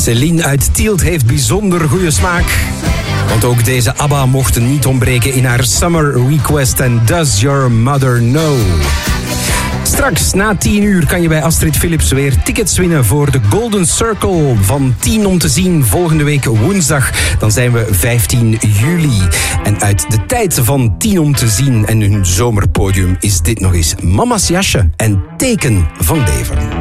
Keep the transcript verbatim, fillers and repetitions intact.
Celine uit Tielt heeft bijzonder goede smaak. Want ook deze ABBA mocht niet ontbreken in haar Summer Request en Does Your Mother Know? Straks na tien uur kan je bij Astrid Philips weer tickets winnen voor de Golden Circle van tien om te zien volgende week woensdag. Dan zijn we vijftien juli. En uit de tijd van tien om te zien en hun zomerpodium is dit nog eens Mama's Jasje en Teken van Deveren.